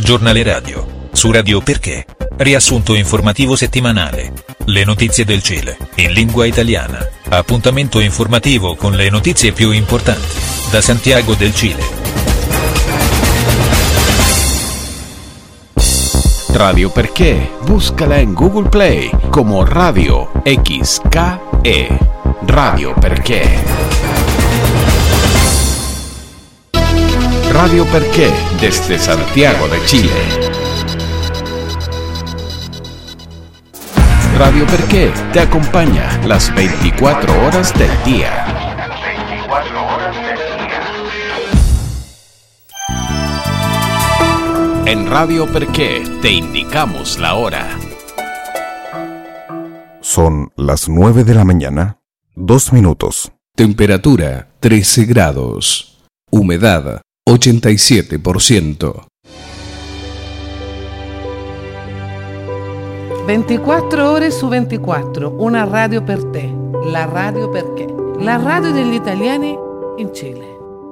giornale radio, su Radio Perché, riassunto informativo settimanale, le notizie del Cile, in lingua italiana, appuntamento informativo con le notizie più importanti, da Santiago del Cile. Radio Perché, búscala en Google Play como Radio XKE. Radio Perché. Radio Perché, desde Santiago de Chile. Radio Perché te acompaña las 24 horas del día. En Radio Perché te indicamos la hora. Son las 9 de la mañana, 2 minutos. Temperatura 13 grados. Humedad 87%. 24 ore su 24, una radio per te, la Radio Perché, la radio degli italiani in Cile.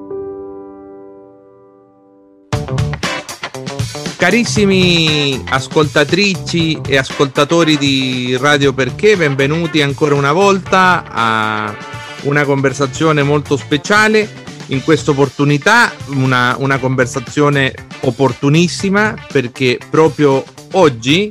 Carissimi ascoltatrici e ascoltatori di Radio Perché, benvenuti ancora una volta a una conversazione molto speciale. In questa opportunità una conversazione opportunissima, perché proprio oggi,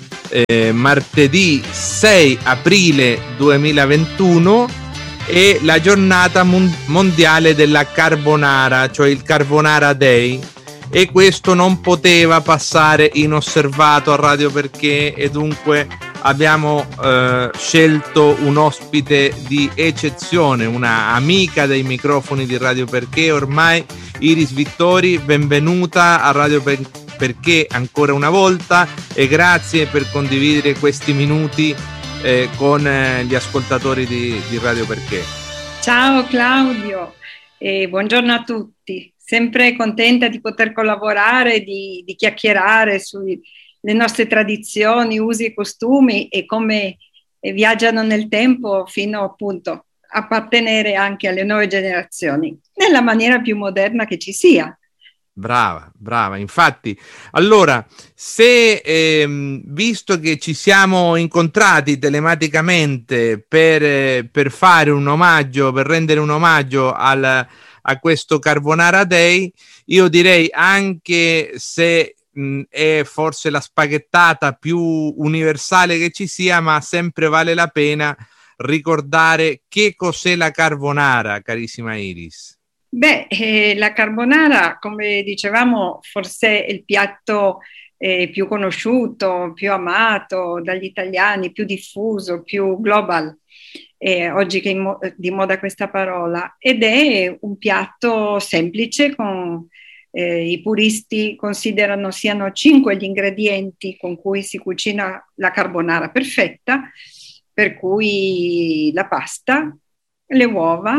martedì 6 aprile 2021, è la giornata mondiale della carbonara, cioè il Carbonara Day, e questo non poteva passare inosservato a Radio Perché, e dunque abbiamo scelto un ospite di eccezione, una amica dei microfoni di Radio Perché ormai, Iris Vittori. Benvenuta a Radio Perché ancora una volta, e grazie per condividere questi minuti con gli ascoltatori di Radio Perché. Ciao Claudio, e buongiorno a tutti. Sempre contenta di poter collaborare, di chiacchierare sulle nostre tradizioni, usi e costumi, e come viaggiano nel tempo fino appunto a appartenere anche alle nuove generazioni, nella maniera più moderna che ci sia. Brava, infatti. Allora, se visto che ci siamo incontrati telematicamente per fare un omaggio, per rendere un omaggio a questo Carbonara Day, io direi, anche se è forse la spaghettata più universale che ci sia, ma sempre vale la pena ricordare che cos'è la carbonara, carissima Iris. La carbonara, come dicevamo, forse è il piatto più conosciuto, più amato dagli italiani, più diffuso, più global, oggi che è di moda questa parola, ed è un piatto semplice con i puristi considerano siano 5 gli ingredienti con cui si cucina la carbonara perfetta, per cui la pasta, le uova,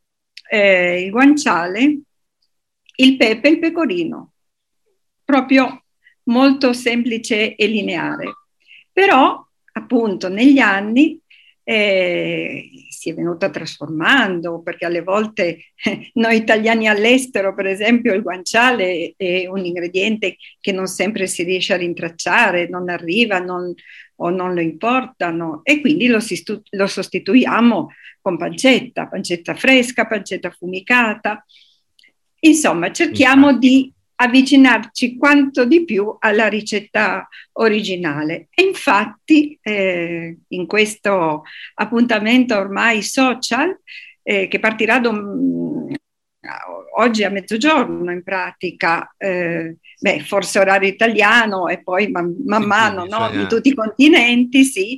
il guanciale, il pepe e il pecorino. Proprio molto semplice e lineare. Però, appunto, negli anni si è venuta trasformando, perché alle volte noi italiani all'estero, per esempio, il guanciale è un ingrediente che non sempre si riesce a rintracciare, non arriva o non lo importano, e quindi lo sostituiamo con pancetta fresca, pancetta affumicata. Insomma, cerchiamo di avvicinarci quanto di più alla ricetta originale. E infatti in questo appuntamento ormai social, che partirà oggi a mezzogiorno in pratica, forse orario italiano, e poi man mano, no, in tutti i continenti, sì.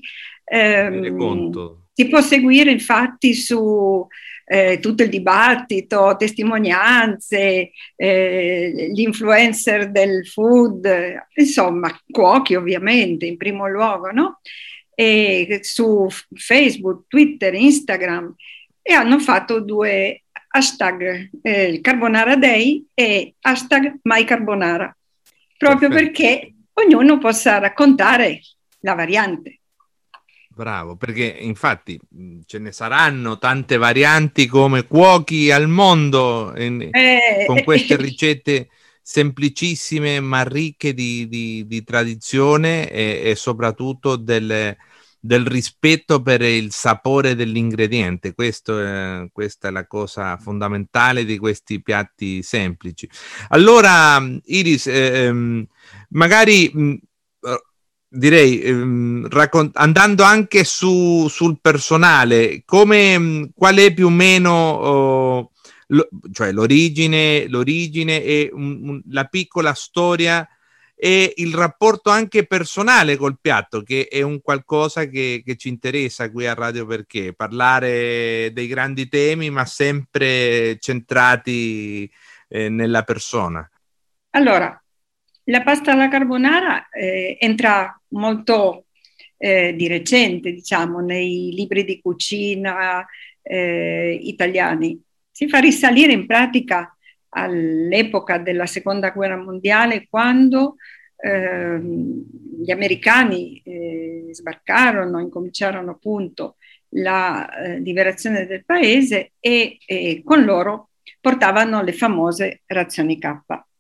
Si può seguire infatti su tutto il dibattito, testimonianze, gli influencer del food, insomma, cuochi ovviamente in primo luogo, no? E su Facebook, Twitter, Instagram, e hanno fatto 2 hashtag, il Carbonara Day e hashtag MyCarbonara, proprio perché ognuno possa raccontare la variante. Bravo, perché infatti ce ne saranno tante varianti come cuochi al mondo con queste ricette semplicissime ma ricche di tradizione e soprattutto del rispetto per il sapore dell'ingrediente. Questa è la cosa fondamentale di questi piatti semplici. Allora, Iris, magari direi andando anche sul personale, qual è più o meno cioè l'origine e la piccola storia e il rapporto anche personale col piatto, che è un qualcosa che ci interessa qui a Radio Perché, parlare dei grandi temi ma sempre centrati nella persona. Allora, la pasta alla carbonara entra molto di recente, diciamo, nei libri di cucina italiani. Si fa risalire in pratica all'epoca della Seconda Guerra Mondiale, quando gli americani sbarcarono, incominciarono appunto la liberazione del paese e con loro portavano le famose razioni K.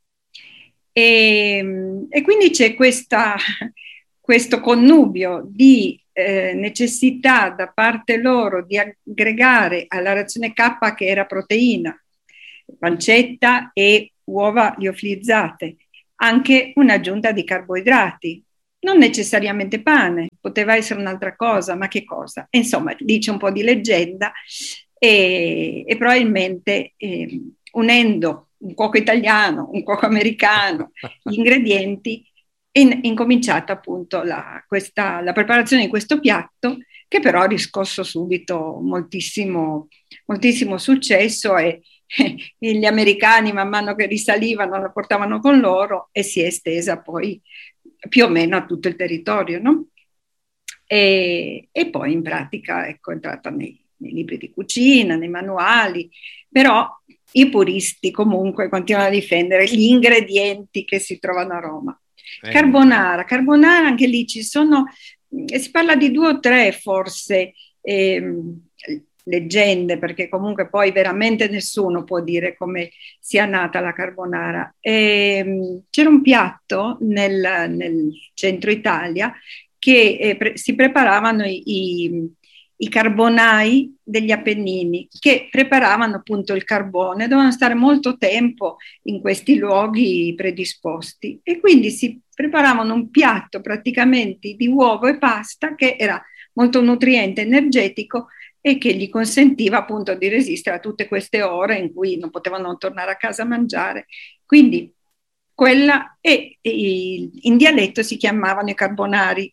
E quindi c'è questo connubio di necessità da parte loro di aggregare alla razione K, che era proteina, pancetta e uova liofilizzate, anche un'aggiunta di carboidrati, non necessariamente pane, poteva essere un'altra cosa, ma che cosa? Insomma, dice un po' di leggenda e probabilmente unendo un cuoco italiano, un cuoco americano, gli ingredienti, è incominciata appunto la preparazione di questo piatto, che però ha riscosso subito moltissimo successo e gli americani man mano che risalivano la portavano con loro e si è estesa poi più o meno a tutto il territorio, no? E poi in pratica ecco, è entrata nei libri di cucina, nei manuali, però i puristi comunque continuano a difendere gli ingredienti che si trovano a Roma. Carbonara, anche lì si parla di 2 o 3 forse leggende, perché comunque poi veramente nessuno può dire come sia nata la carbonara. C'era un piatto nel centro Italia che si preparavano i carbonai degli Appennini, che preparavano appunto il carbone, dovevano stare molto tempo in questi luoghi predisposti e quindi si preparavano un piatto praticamente di uovo e pasta che era molto nutriente, energetico e che gli consentiva appunto di resistere a tutte queste ore in cui non potevano tornare a casa a mangiare. Quindi quella in dialetto si chiamavano i carbonari,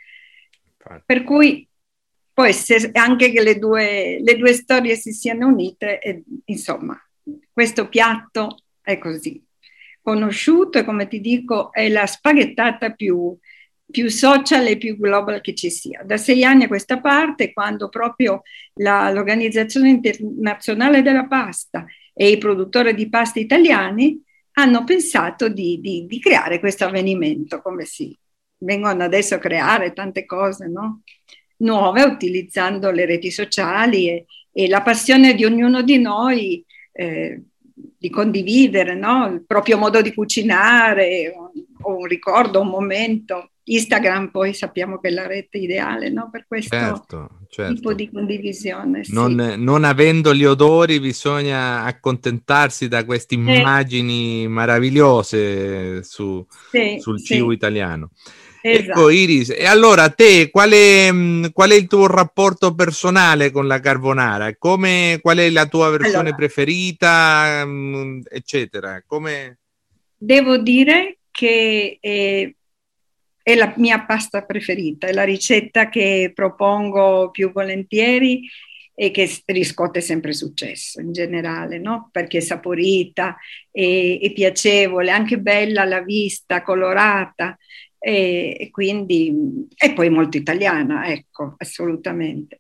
per cui può essere anche che le due storie si siano unite, insomma, questo piatto è così conosciuto e, come ti dico, è la spaghettata più social e più global che ci sia. Da 6 anni a questa parte, quando proprio l'Organizzazione Internazionale della Pasta e i produttori di pasta italiani hanno pensato di creare questo avvenimento, come si vengono adesso a creare tante cose, no? Nuove, utilizzando le reti sociali e la passione di ognuno di noi di condividere, no? Il proprio modo di cucinare o un ricordo, un momento. Instagram poi sappiamo che è la rete ideale, no? Per questo certo. tipo di condivisione. Non avendo gli odori bisogna accontentarsi da queste immagini meravigliose sul cibo italiano. Esatto. Ecco Iris, e allora te qual è il tuo rapporto personale con la carbonara? Qual è la tua versione preferita, eccetera? Devo dire che è la mia pasta preferita, è la ricetta che propongo più volentieri e che riscuote sempre successo in generale, no? Perché è saporita, è piacevole, anche bella alla vista, colorata. E quindi è poi molto italiana, ecco, assolutamente.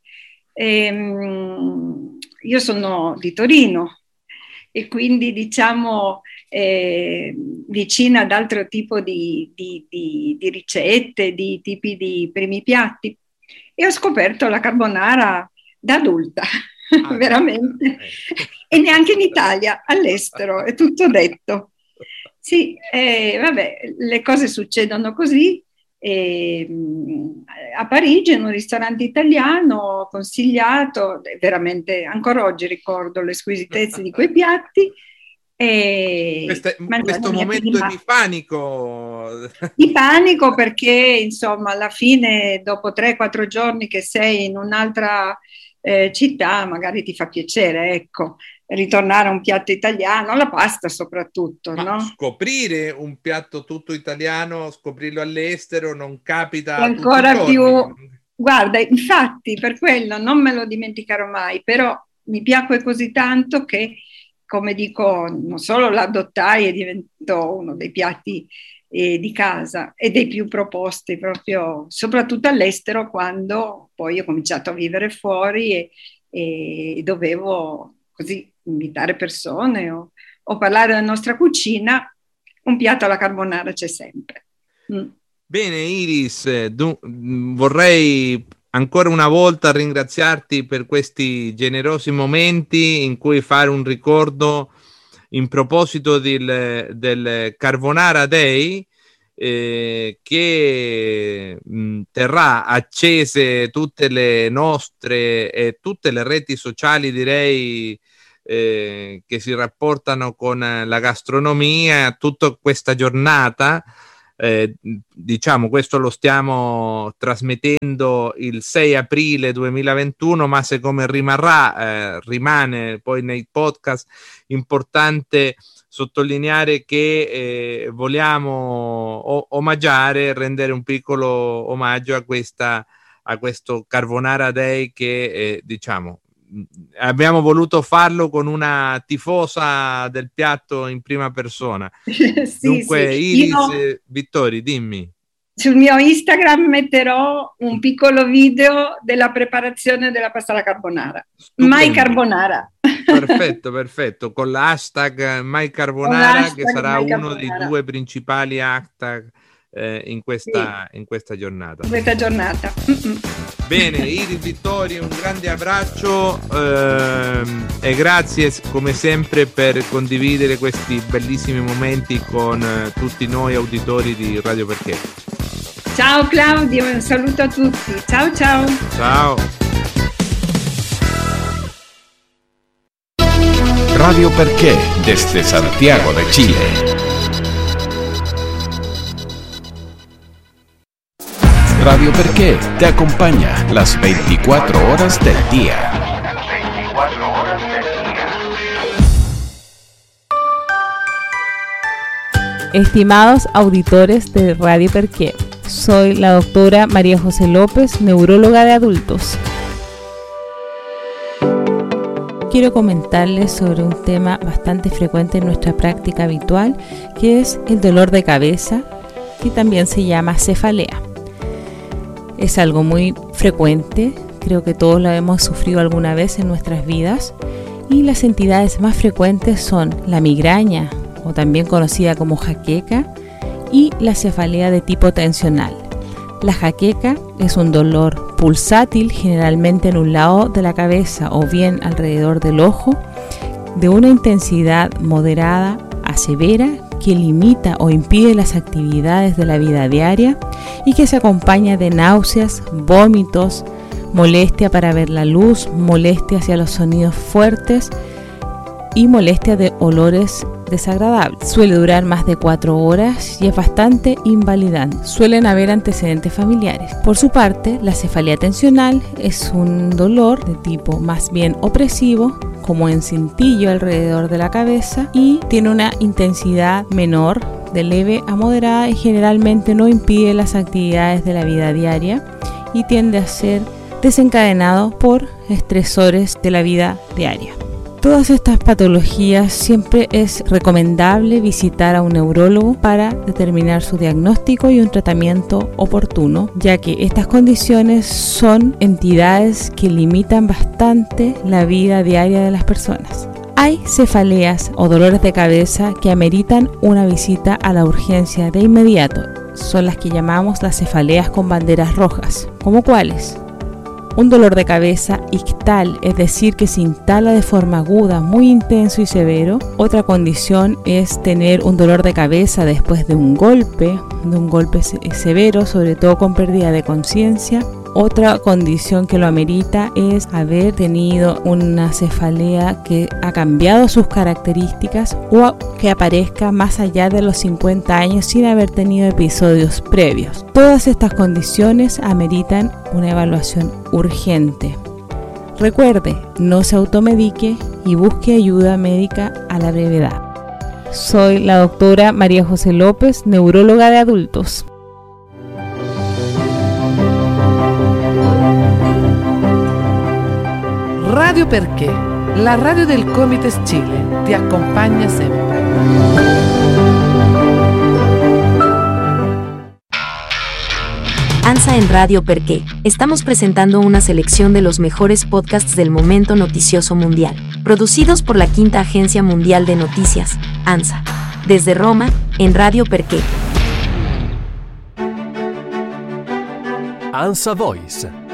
Io sono di Torino e quindi diciamo vicina ad altro tipo di ricette, di tipi di primi piatti, e ho scoperto la carbonara da adulta, veramente, e neanche in Italia, all'estero, è tutto detto. Sì, vabbè, le cose succedono così. A Parigi, in un ristorante italiano consigliato, veramente ancora oggi ricordo le squisitezze di quei piatti. Questo momento di panico, perché insomma alla fine, dopo 3-4 giorni che sei in un'altra città, magari ti fa piacere, ecco, ritornare a un piatto italiano, la pasta soprattutto. Ma no? Scoprire un piatto tutto italiano, scoprirlo all'estero, non capita ancora più. Guarda, infatti per quello non me lo dimenticherò mai, però mi piacque così tanto che, come dico, non solo l'adottai e diventò uno dei piatti di casa e dei più proposti proprio, soprattutto all'estero, quando poi ho cominciato a vivere fuori e dovevo così invitare persone o parlare della nostra cucina. Un piatto alla carbonara c'è sempre. Bene Iris, vorrei ancora una volta ringraziarti per questi generosi momenti in cui fare un ricordo in proposito del Carbonara Day, che terrà accese tutte le nostre e tutte le reti sociali, direi, che si rapportano con la gastronomia tutta questa giornata. Diciamo, questo lo stiamo trasmettendo il 6 aprile 2021, ma siccome rimane poi nei podcast, importante sottolineare che vogliamo omaggiare, rendere un piccolo omaggio a questo Carbonara Day che diciamo abbiamo voluto farlo con una tifosa del piatto in prima persona. Sì, Dunque, sì. Iris, Vittori, dimmi. Sul mio Instagram metterò un piccolo video della preparazione della pasta alla carbonara. Stupendo. Mai carbonara. Perfetto, con l'hashtag Mai Carbonara, che sarà uno dei 2 principali hashtag in questa giornata. In questa giornata. Bene, Iris, Vittori, un grande abbraccio e grazie come sempre per condividere questi bellissimi momenti con tutti noi auditori di Radio Perché. Ciao Claudio, un saluto a tutti. Ciao. Ciao. Radio Perché, desde Santiago de Chile. Radio Perché te acompaña las 24 horas del día. Estimados auditores de Radio Perqué, soy la doctora María José López, neuróloga de adultos. Quiero comentarles sobre un tema bastante frecuente en nuestra práctica habitual, que es el dolor de cabeza, que también se llama cefalea. Es algo muy frecuente, creo que todos lo hemos sufrido alguna vez en nuestras vidas, y las entidades más frecuentes son la migraña, o también conocida como jaqueca, y la cefalea de tipo tensional. La jaqueca es un dolor pulsátil, generalmente en un lado de la cabeza o bien alrededor del ojo, de una intensidad moderada a severa, que limita o impide las actividades de la vida diaria y que se acompaña de náuseas, vómitos, molestia para ver la luz, molestia hacia los sonidos fuertes y molestia de olores desagradables. Suele durar más de 4 horas y es bastante invalidante. Suelen haber antecedentes familiares. Por su parte, la cefalea tensional es un dolor de tipo más bien opresivo, como en cintillo alrededor de la cabeza, y tiene una intensidad menor, de leve a moderada, y generalmente no impide las actividades de la vida diaria y tiende a ser desencadenado por estresores de la vida diaria. Todas estas patologías siempre es recomendable visitar a un neurólogo para determinar su diagnóstico y un tratamiento oportuno, ya que estas condiciones son entidades que limitan bastante la vida diaria de las personas. Hay cefaleas o dolores de cabeza que ameritan una visita a la urgencia de inmediato. Son las que llamamos las cefaleas con banderas rojas. ¿Cómo cuáles? un dolor de cabeza ictal, es decir, que se instala de forma aguda, muy intenso y severo. Otra condición es tener un dolor de cabeza después de un golpe severo, sobre todo con pérdida de conciencia. Otra condición que lo amerita es haber tenido una cefalea que ha cambiado sus características o que aparezca más allá de los 50 años sin haber tenido episodios previos. Todas estas condiciones ameritan una evaluación urgente. Recuerde, no se automedique y busque ayuda médica a la brevedad. Soy la doctora María José López, neuróloga de adultos. Radio Perché, la radio del Comites Chile, ti acompaña siempre. ANSA en Radio Perché. Estamos presentando una selección de los mejores podcasts del momento noticioso mundial, producidos por la Quinta Agencia Mundial de Noticias, ANSA. Desde Roma, en Radio Perché. ANSA Voice.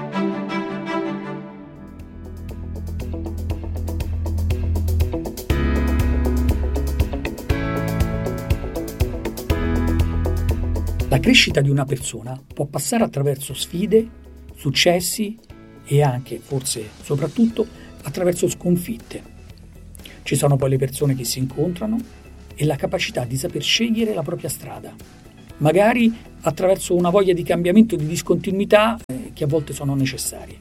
La crescita di una persona può passare attraverso sfide, successi e anche, forse soprattutto, attraverso sconfitte. Ci sono poi le persone che si incontrano e la capacità di saper scegliere la propria strada, magari attraverso una voglia di cambiamento e di discontinuità che a volte sono necessarie.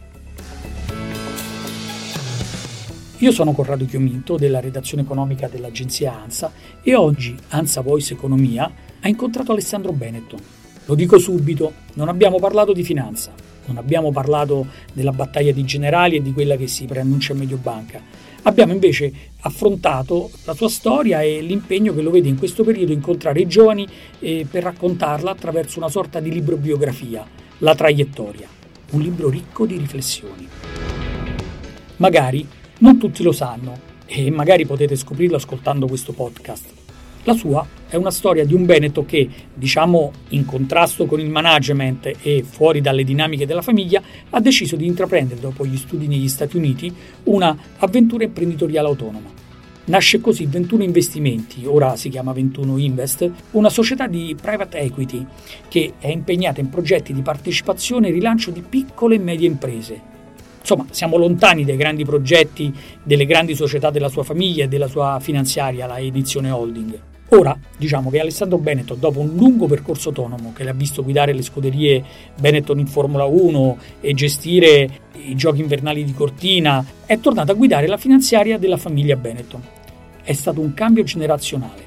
Io sono Corrado Chiominto della redazione economica dell'agenzia ANSA e oggi ANSA Voice Economia ha incontrato Alessandro Benetton. Lo dico subito, non abbiamo parlato di finanza, non abbiamo parlato della battaglia di generali e di quella che si preannuncia a Mediobanca. Abbiamo invece affrontato la sua storia e l'impegno che lo vede in questo periodo incontrare i giovani per raccontarla attraverso una sorta di libro biografia, La traiettoria, un libro ricco di riflessioni. Magari non tutti lo sanno e magari potete scoprirlo ascoltando questo podcast. La sua è una storia di un Benetton che, diciamo in contrasto con il management e fuori dalle dinamiche della famiglia, ha deciso di intraprendere, dopo gli studi negli Stati Uniti, una avventura imprenditoriale autonoma. Nasce così 21 Investimenti, ora si chiama 21 Invest, una società di private equity che è impegnata in progetti di partecipazione e rilancio di piccole e medie imprese. Insomma, siamo lontani dai grandi progetti delle grandi società della sua famiglia e della sua finanziaria, la Edizione Holding. Ora, diciamo che Alessandro Benetton, dopo un lungo percorso autonomo che l'ha visto guidare le scuderie Benetton in Formula 1 e gestire i giochi invernali di Cortina, è tornato a guidare la finanziaria della famiglia Benetton. È stato un cambio generazionale.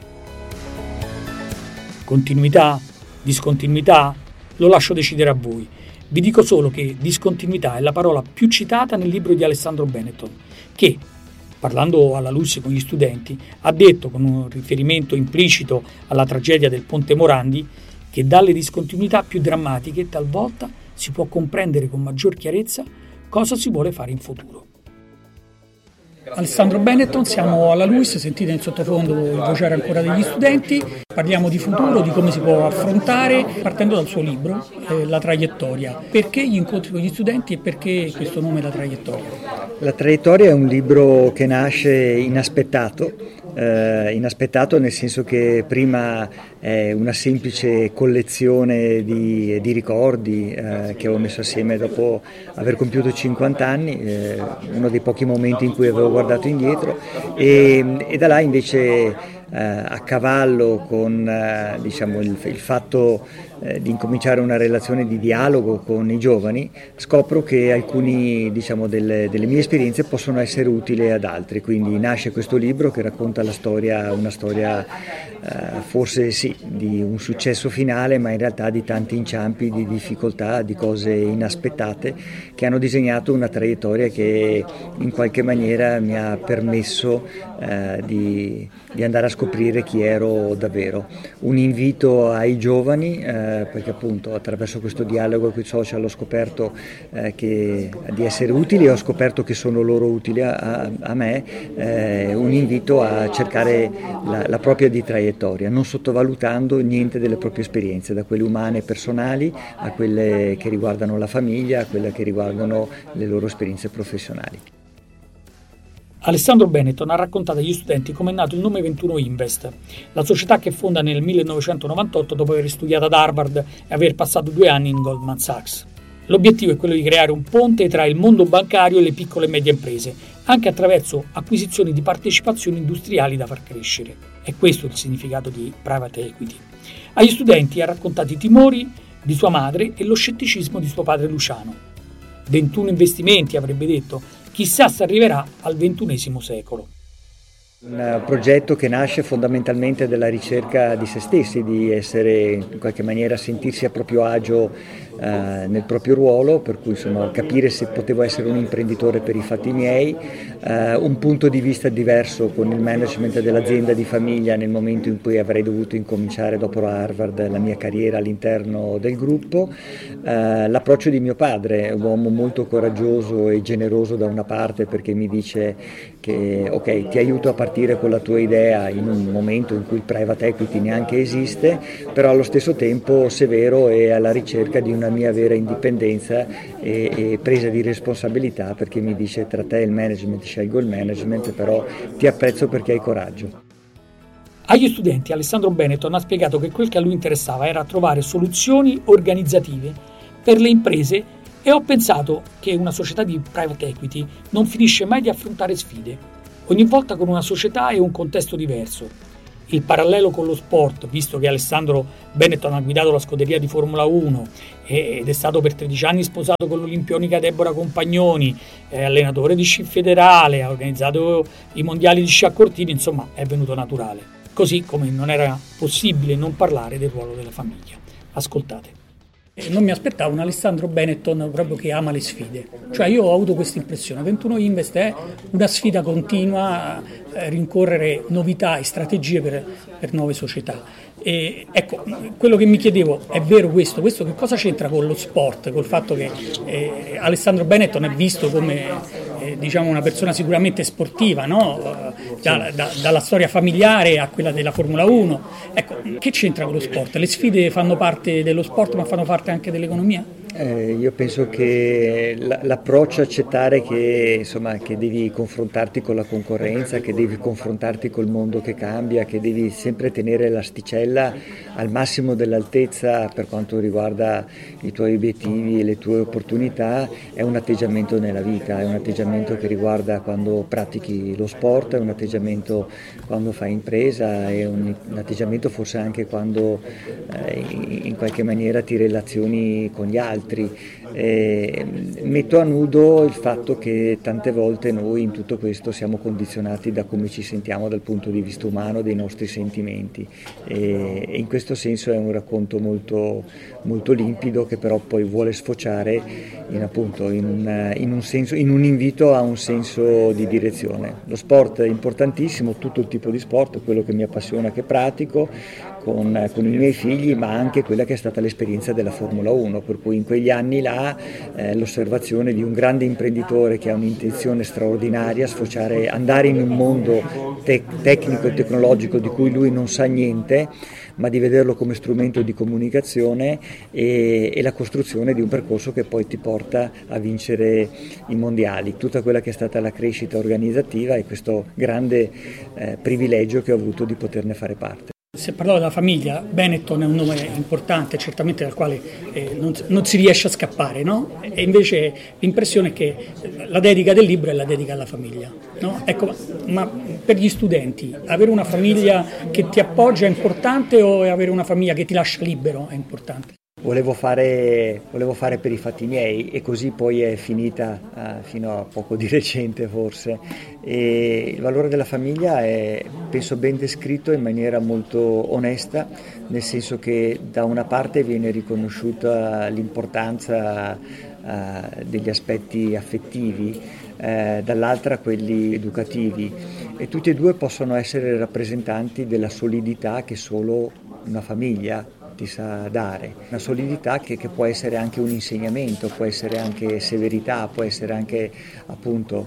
Continuità? Discontinuità? Lo lascio decidere a voi. Vi dico solo che discontinuità è la parola più citata nel libro di Alessandro Benetton, che, parlando alla luce con gli studenti, ha detto, con un riferimento implicito alla tragedia del Ponte Morandi, che dalle discontinuità più drammatiche talvolta si può comprendere con maggior chiarezza cosa si vuole fare in futuro. Alessandro Benetton, siamo alla LUISS, sentite in sottofondo il vociare ancora degli studenti, parliamo di futuro, di come si può affrontare, partendo dal suo libro, La traiettoria. Perché gli incontri con gli studenti e perché questo nome La traiettoria? La traiettoria è un libro che nasce inaspettato nel senso che prima è una semplice collezione di ricordi che ho messo assieme dopo aver compiuto 50 anni, uno dei pochi momenti in cui avevo guardato indietro e da là invece a cavallo con il fatto di incominciare una relazione di dialogo con i giovani, scopro che alcuni delle mie esperienze possono essere utili ad altri, quindi nasce questo libro che racconta una storia forse sì di un successo finale, ma in realtà di tanti inciampi, di difficoltà, di cose inaspettate che hanno disegnato una traiettoria che in qualche maniera mi ha permesso di andare a scoprire chi ero davvero. Un invito ai giovani, perché appunto attraverso questo dialogo con i social ho scoperto di essere utili e ho scoperto che sono loro utili a me, un invito a cercare la propria di traiettoria. traiettoria, non sottovalutando niente delle proprie esperienze, da quelle umane e personali a quelle che riguardano la famiglia, a quelle che riguardano le loro esperienze professionali. Alessandro Benetton ha raccontato agli studenti come è nato il nome 21 Invest, la società che fonda nel 1998 dopo aver studiato ad Harvard e aver passato 2 anni in Goldman Sachs. L'obiettivo è quello di creare un ponte tra il mondo bancario e le piccole e medie imprese, anche attraverso acquisizioni di partecipazioni industriali da far crescere. È questo il significato di private equity. Agli studenti ha raccontato i timori di sua madre e lo scetticismo di suo padre Luciano. 21 investimenti, avrebbe detto, chissà se arriverà al XXI secolo. Un progetto che nasce fondamentalmente dalla ricerca di se stessi, di essere in qualche maniera, sentirsi a proprio agio nel proprio ruolo, per cui capire se potevo essere un imprenditore per i fatti miei, un punto di vista diverso con il management dell'azienda di famiglia nel momento in cui avrei dovuto incominciare dopo Harvard la mia carriera all'interno del gruppo, l'approccio di mio padre, un uomo molto coraggioso e generoso da una parte perché mi dice che ok, ti aiuto a partire con la tua idea in un momento in cui il private equity neanche esiste, però allo stesso tempo severo e alla ricerca di una mia vera indipendenza e presa di responsabilità, perché mi dice tra te e il management scelgo il management, però ti apprezzo perché hai coraggio. Agli studenti Alessandro Benetton ha spiegato che quel che a lui interessava era trovare soluzioni organizzative per le imprese e ho pensato che una società di private equity non finisce mai di affrontare sfide, ogni volta con una società e un contesto diverso. Il parallelo con lo sport, visto che Alessandro Benetton ha guidato la scuderia di Formula 1 ed è stato per 13 anni sposato con l'olimpionica Deborah Compagnoni, è allenatore di sci federale, ha organizzato i mondiali di sci a cortili, insomma è venuto naturale. Così come non era possibile non parlare del ruolo della famiglia. Ascoltate. Non mi aspettavo un Alessandro Benetton proprio che ama le sfide, cioè io ho avuto questa impressione. 21 Invest è una sfida continua a rincorrere novità e strategie per nuove società. E ecco, quello che mi chiedevo, è vero questo che cosa c'entra con lo sport, col fatto che Alessandro Benetton è visto come diciamo una persona sicuramente sportiva, no? Dalla storia familiare a quella della Formula 1. Ecco, che c'entra con lo sport? Le sfide fanno parte dello sport ma fanno parte anche dell'economia? Io penso che l'approccio a accettare che devi confrontarti con la concorrenza, che devi confrontarti col mondo che cambia, che devi sempre tenere l'asticella al massimo dell'altezza per quanto riguarda i tuoi obiettivi e le tue opportunità, è un atteggiamento nella vita, è un atteggiamento che riguarda quando pratichi lo sport, è un atteggiamento quando fai impresa, è un atteggiamento forse anche quando in qualche maniera ti relazioni con gli altri. Metto a nudo il fatto che tante volte noi in tutto questo siamo condizionati da come ci sentiamo dal punto di vista umano, dei nostri sentimenti, e in questo senso è un racconto molto, molto limpido che però poi vuole sfociare in un invito a un senso di direzione. Lo sport è importantissimo, tutto il tipo di sport, quello che mi appassiona, che pratico con i miei figli, ma anche quella che è stata l'esperienza della Formula 1, per cui in quegli anni là l'osservazione di un grande imprenditore che ha un'intenzione straordinaria, andare in un mondo tecnico e tecnologico di cui lui non sa niente, ma di vederlo come strumento di comunicazione e la costruzione di un percorso che poi ti porta a vincere i mondiali, tutta quella che è stata la crescita organizzativa e questo grande privilegio che ho avuto di poterne fare parte. Se parlavo della famiglia, Benetton è un nome importante, certamente dal quale non si riesce a scappare, no? E invece l'impressione è che la dedica del libro è la dedica alla famiglia, no? Ecco, ma per gli studenti, avere una famiglia che ti appoggia è importante o avere una famiglia che ti lascia libero è importante? Volevo fare per i fatti miei e così poi è finita fino a poco di recente forse. E il valore della famiglia è, penso, ben descritto in maniera molto onesta, nel senso che da una parte viene riconosciuta l'importanza degli aspetti affettivi, dall'altra quelli educativi, e tutti e due possono essere rappresentanti della solidità che solo una famiglia ti sa dare. Una solidità che può essere anche un insegnamento, può essere anche severità, può essere anche appunto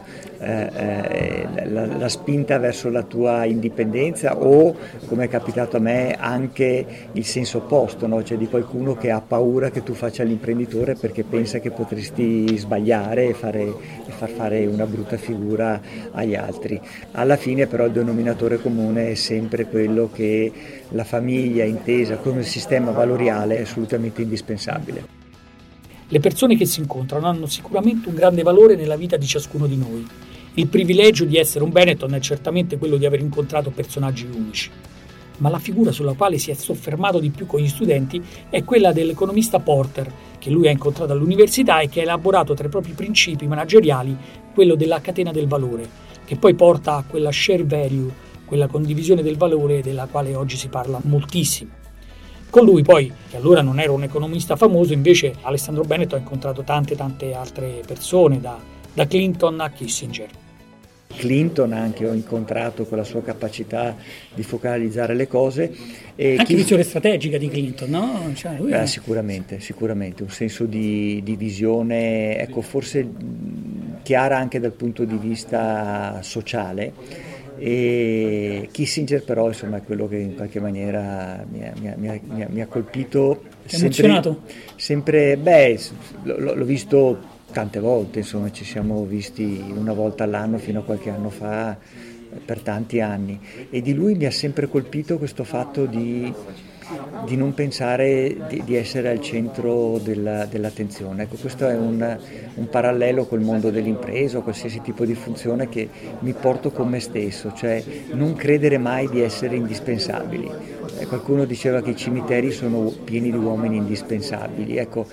la spinta verso la tua indipendenza o, come è capitato a me, anche il senso opposto, no? Cioè di qualcuno che ha paura che tu faccia l'imprenditore perché pensa che potresti sbagliare e far fare una brutta figura agli altri. Alla fine però il denominatore comune è sempre quello che la famiglia intesa come sistema valoriale è assolutamente indispensabile. Le persone che si incontrano hanno sicuramente un grande valore nella vita di ciascuno di noi. Il privilegio di essere un Benetton è certamente quello di aver incontrato personaggi unici. Ma la figura sulla quale si è soffermato di più con gli studenti è quella dell'economista Porter, che lui ha incontrato all'università e che ha elaborato tra i propri principi manageriali quello della catena del valore, che poi porta a quella share value, quella condivisione del valore della quale oggi si parla moltissimo. Con lui poi, che allora non era un economista famoso, invece Alessandro Benetton ha incontrato tante altre persone, da Clinton a Kissinger. Clinton anche ho incontrato con la sua capacità di focalizzare le cose. E anche visione strategica di Clinton, no? Cioè, lui sicuramente, un senso di visione, ecco, forse chiara anche dal punto di vista sociale. E Kissinger però insomma è quello che in qualche maniera mi ha colpito. Ti ha emozionato? Sempre, l'ho visto tante volte, insomma ci siamo visti una volta all'anno fino a qualche anno fa per tanti anni, e di lui mi ha sempre colpito questo fatto di non pensare di essere al centro dell'attenzione. Ecco, questo è un parallelo col mondo dell'impresa o qualsiasi tipo di funzione che mi porto con me stesso, cioè non credere mai di essere indispensabili. Qualcuno diceva che i cimiteri sono pieni di uomini indispensabili. Ecco,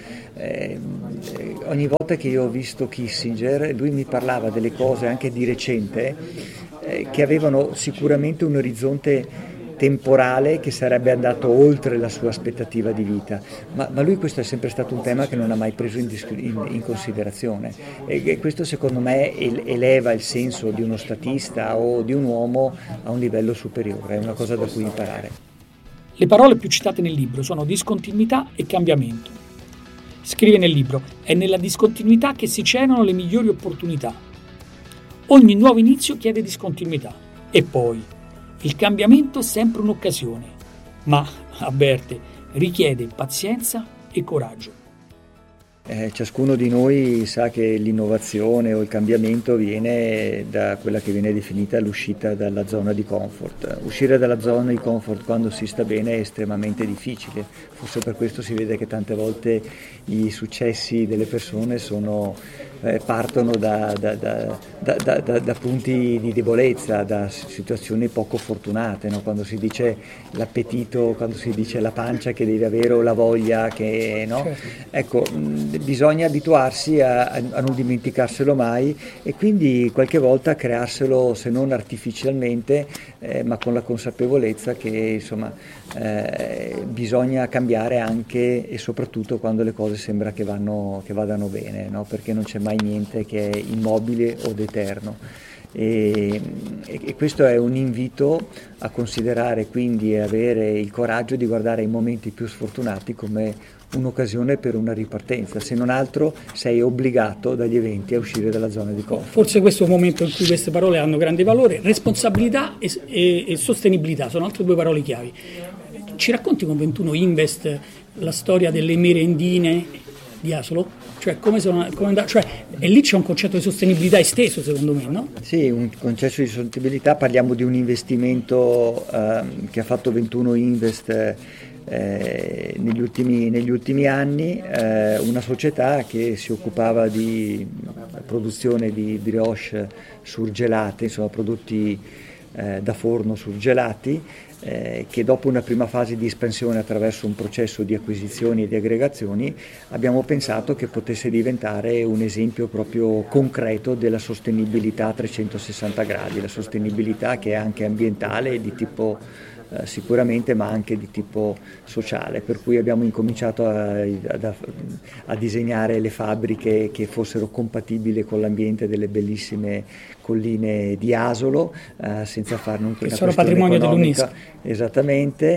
ogni volta che io ho visto Kissinger, lui mi parlava delle cose anche di recente che avevano sicuramente un orizzonte temporale che sarebbe andato oltre la sua aspettativa di vita, ma lui questo è sempre stato un tema che non ha mai preso in considerazione, e questo secondo me eleva il senso di uno statista o di un uomo a un livello superiore, è una cosa da cui imparare. Le parole più citate nel libro sono discontinuità e cambiamento. Scrive nel libro: è nella discontinuità che si celano le migliori opportunità. Ogni nuovo inizio chiede discontinuità. E poi, il cambiamento è sempre un'occasione, ma, avverte, richiede pazienza e coraggio. Ciascuno di noi sa che l'innovazione o il cambiamento viene da quella che viene definita l'uscita dalla zona di comfort. Uscire dalla zona di comfort quando si sta bene è estremamente difficile, forse per questo si vede che tante volte i successi delle persone partono da punti di debolezza, da situazioni poco fortunate, no? Quando si dice l'appetito, quando si dice la pancia che deve avere o la voglia che no? Certo. Ecco, bisogna abituarsi a non dimenticarselo mai e quindi qualche volta crearselo, se non artificialmente, ma con la consapevolezza che insomma bisogna cambiare anche e soprattutto quando le cose sembra che vadano bene, no? Perché non c'è mai niente che è immobile o d'eterno. E questo è un invito a considerare quindi e avere il coraggio di guardare i momenti più sfortunati come un'occasione per una ripartenza, se non altro sei obbligato dagli eventi a uscire dalla zona di comfort. Forse questo è un momento in cui queste parole hanno grande valore. Responsabilità e sostenibilità sono altre due parole chiavi. Ci racconti con 21 Invest la storia delle merendine di Asolo? Cioè, e lì c'è un concetto di sostenibilità esteso, secondo me, no? Sì, un concetto di sostenibilità, parliamo di un investimento che ha fatto 21 Invest negli ultimi anni, una società che si occupava di produzione di brioche surgelate, insomma prodotti da forno surgelati, che dopo una prima fase di espansione attraverso un processo di acquisizioni e di aggregazioni abbiamo pensato che potesse diventare un esempio proprio concreto della sostenibilità a 360 gradi, la sostenibilità che è anche ambientale di tipo sicuramente, ma anche di tipo sociale, per cui abbiamo incominciato a disegnare le fabbriche che fossero compatibili con l'ambiente delle bellissime colline di Asolo, senza farne un patrimonio dell'UNESCO. Esattamente.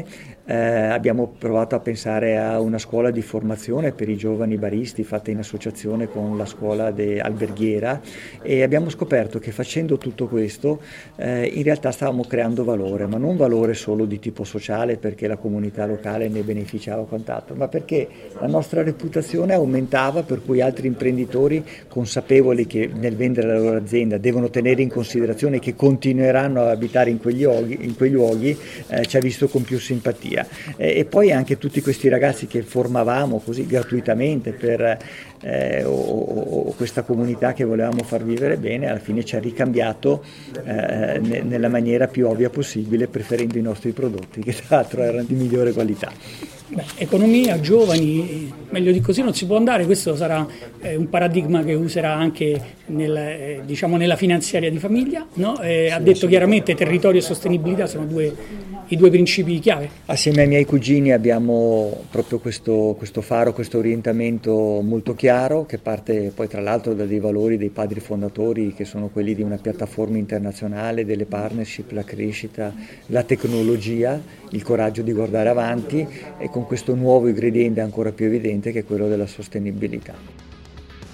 Abbiamo provato a pensare a una scuola di formazione per i giovani baristi fatta in associazione con la scuola alberghiera, e abbiamo scoperto che facendo tutto questo in realtà stavamo creando valore, ma non valore solo di tipo sociale perché la comunità locale ne beneficiava quant'altro, ma perché la nostra reputazione aumentava, per cui altri imprenditori, consapevoli che nel vendere la loro azienda devono tenere in considerazione che continueranno ad abitare in quei luoghi, ci ha visto con più simpatia. E poi anche tutti questi ragazzi che formavamo così gratuitamente per questa comunità che volevamo far vivere bene, alla fine ci ha ricambiato nella maniera più ovvia possibile, preferendo i nostri prodotti, che tra l'altro erano di migliore qualità. Economia, giovani, meglio di così non si può andare. Questo sarà un paradigma che userà anche nella finanziaria di famiglia, no? Ha detto chiaramente territorio e sostenibilità sono i due principi chiave. Assieme ai miei cugini abbiamo proprio questo faro, questo orientamento molto chiaro, che parte poi tra l'altro da dei valori dei padri fondatori, che sono quelli di una piattaforma internazionale, delle partnership, la crescita, la tecnologia, il coraggio di guardare avanti, e con questo nuovo ingrediente ancora più evidente che è quello della sostenibilità.